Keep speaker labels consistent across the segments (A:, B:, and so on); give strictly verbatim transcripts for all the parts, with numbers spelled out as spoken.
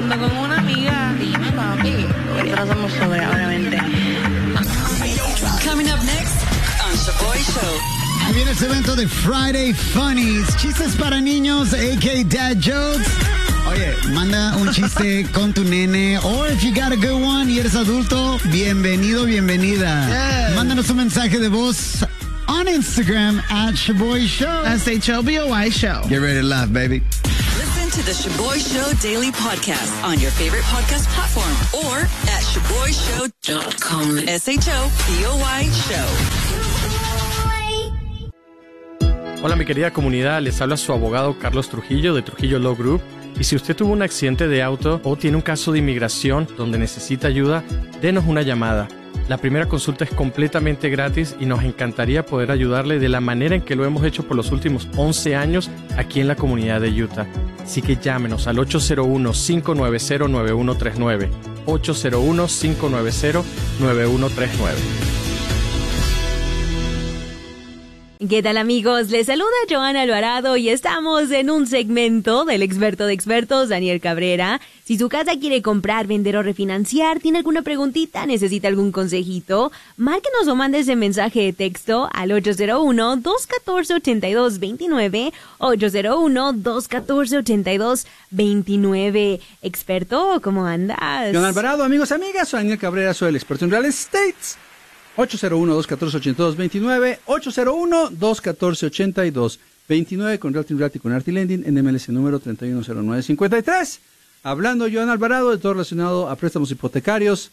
A: hablando con una amiga. Dime, papi. Nosotros somos sobre, obviamente.
B: Coming up next on Shaboy Show.
C: Ahí viene ese evento de Friday Funnies. Chistes para niños, a k a. Dad Jokes. Oye, manda un chiste con tu nene. Or if you got a good one y eres adulto, bienvenido, bienvenida.
D: Yeah.
C: Mándanos un mensaje de voz on Instagram at Shaboy Show.
D: S H O B O Y Show.
C: Get ready to laugh, baby.
B: Listen to the Shaboy Show Daily Podcast on your favorite podcast platform or at shaboy show dot com. S H O B O Y Show.
E: Hola mi querida comunidad, les habla su abogado Carlos Trujillo de Trujillo Law Group. Y si usted tuvo un accidente de auto o tiene un caso de inmigración donde necesita ayuda, denos una llamada. La primera consulta es completamente gratis y nos encantaría poder ayudarle de la manera en que lo hemos hecho por los últimos once años aquí en la comunidad de Utah. Así que llámenos al ocho cero uno, cinco nueve cero, nueve uno tres nueve, ocho cero uno, cinco nueve cero, nueve uno tres nueve.
F: ¿Qué tal amigos? Les saluda Joana Alvarado y estamos en un segmento del experto de expertos, Daniel Cabrera. Si su casa quiere comprar, vender o refinanciar, tiene alguna preguntita, necesita algún consejito, márquenos o mande ese mensaje de texto al ocho cero uno, dos uno cuatro, ocho dos dos nueve, ocho cero uno, dos uno cuatro, ocho dos dos nueve. Experto, ¿cómo andas?
G: Joana Alvarado, amigos, amigas, soy Daniel Cabrera, soy el experto en real estate. ocho cero uno, dos uno cuatro, ocho dos dos nueve, ocho cero uno, dos uno cuatro, ocho dos dos nueve con Realty Realty con Arti Lending, N M L S número tres uno cero nueve cinco tres. Hablando Joana Alvarado de todo relacionado a préstamos hipotecarios,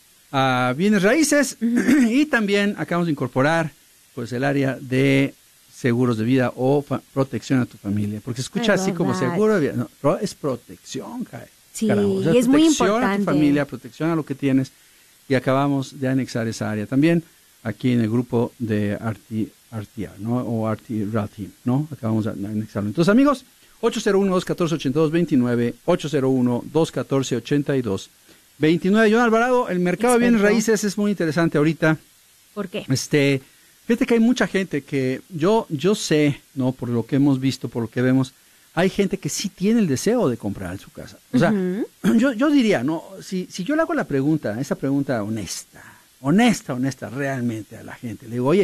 G: a bienes raíces uh-huh. y también acabamos de incorporar pues el área de seguros de vida o fa- protección a tu familia, porque se escucha así como seguro de vida, no, pro- es protección, Kai.
F: Sí,
G: Carajo, o sea,
F: y es muy
G: protección
F: importante.
G: a tu familia, protección a lo que tienes. Y acabamos de anexar esa área también aquí en el grupo de R T R, ¿no? O R T Realty, ¿no? Acabamos de anexarlo. Entonces, amigos, ocho cero uno, dos uno cuatro, ocho dos dos nueve, ocho cero uno, dos uno cuatro, ocho dos dos nueve. Joana Alvarado, el mercado de bienes raíces es muy interesante ahorita.
F: ¿Por qué?
G: Este, fíjate que hay mucha gente que yo, yo sé, ¿no? Por lo que hemos visto, por lo que vemos, hay gente que sí tiene el deseo de comprar su casa. O sea, uh-huh. yo, yo diría, ¿no? Si, si yo le hago la pregunta, esa pregunta honesta, honesta, honesta, realmente a la gente, le digo, oye,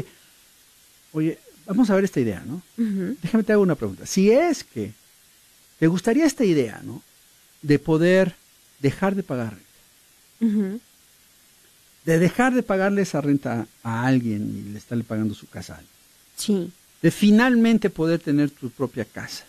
G: oye, vamos a ver esta idea, ¿no? Uh-huh. Déjame te hago una pregunta. Si es que te gustaría esta idea, ¿no? De poder dejar de pagar renta. Uh-huh. De dejar de pagarle esa renta a alguien y le estarle pagando su casa a alguien.
F: Sí.
G: De finalmente poder tener tu propia casa.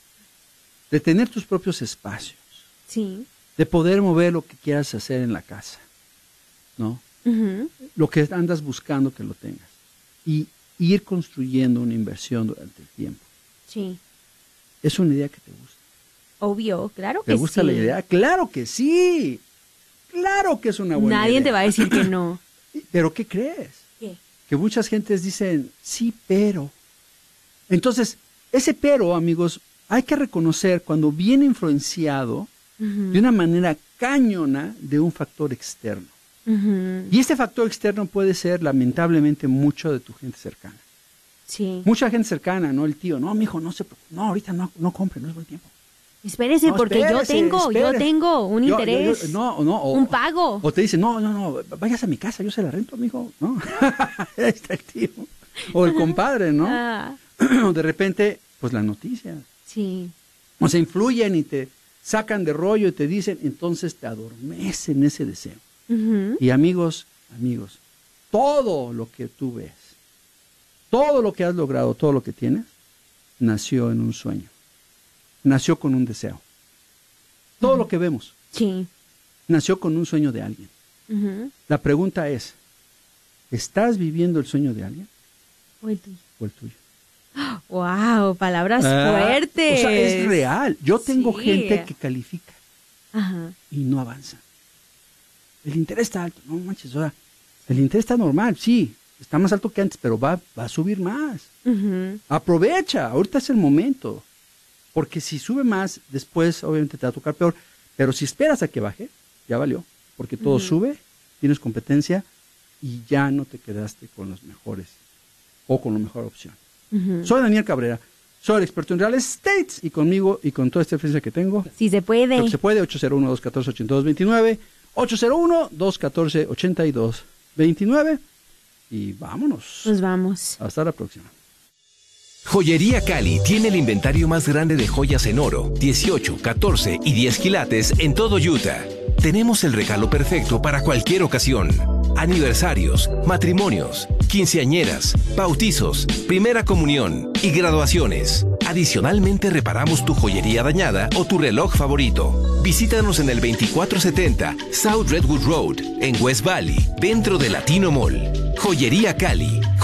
G: De tener tus propios espacios,
F: sí,
G: de poder mover lo que quieras hacer en la casa, ¿no? Uh-huh. Lo que andas buscando que lo tengas y ir construyendo una inversión durante el tiempo.
F: Sí.
G: ¿Es una idea que te gusta?
F: Obvio, claro que sí.
G: ¿Te gusta
F: sí.
G: la idea? ¡Claro que sí! ¡Claro que es una buena
F: Nadie
G: idea!
F: te va a decir que no.
G: ¿Pero qué crees?
F: ¿Qué?
G: Que muchas gentes dicen, sí, pero. Entonces, ese pero, amigos, hay que reconocer cuando viene influenciado uh-huh. de una manera cañona de un factor externo. Uh-huh. Y este factor externo puede ser, lamentablemente, mucho de tu gente cercana.
F: Sí.
G: Mucha gente cercana, ¿no? El tío, no, mijo, no se preocupe, no, ahorita no, no compre, no es buen tiempo.
F: Espérese, no, porque espérese, yo tengo, espérese. yo tengo un yo, interés, yo, yo,
G: no, no, o,
F: un pago.
G: O te dice, no, no, no, vayas a mi casa, yo se la rento, mijo, ¿no? Ahí está el tío. O el compadre, ¿no? Ah. De repente, pues las noticias.
F: Sí.
G: O se influyen y te sacan de rollo y te dicen, entonces te adormecen ese deseo. Uh-huh. Y amigos, amigos, todo lo que tú ves, todo lo que has logrado, todo lo que tienes, nació en un sueño. Nació con un deseo. Todo uh-huh. lo que vemos,
F: sí.
G: nació con un sueño de alguien. Uh-huh. La pregunta es, ¿estás viviendo el sueño de alguien?
F: O el tuyo.
G: O el tuyo.
F: Wow, palabras ah, fuertes.
G: O sea, es real. Yo tengo
F: sí.
G: gente que califica
F: Ajá.
G: y no avanza. El interés está alto, no manches, o sea, el interés está normal, sí, está más alto que antes, pero va, va a subir más. Uh-huh. Aprovecha, ahorita es el momento, porque si sube más, después obviamente te va a tocar peor, pero si esperas a que baje, ya valió, porque todo uh-huh. sube, tienes competencia y ya no te quedaste con los mejores o con la mejor opción. Uh-huh. Soy Daniel Cabrera, Soy el experto en real estate y conmigo y con toda esta experiencia que tengo,
F: Sí se puede.
G: creo que se puede. ocho cero uno, dos uno cuatro, ocho dos dos nueve, ocho cero uno, dos uno cuatro, ocho dos dos nueve y vámonos.
F: Nos vamos.
G: Hasta la próxima.
D: Joyería Cali tiene el inventario más grande de joyas en oro, dieciocho, catorce y diez quilates en todo Utah. Tenemos el regalo perfecto para cualquier ocasión. Aniversarios, matrimonios, quinceañeras, bautizos, primera comunión y graduaciones. Adicionalmente reparamos tu joyería dañada o tu reloj favorito. Visítanos en el veinticuatro setenta South Redwood Road, en West Valley, dentro de Latino Mall. Joyería Cali.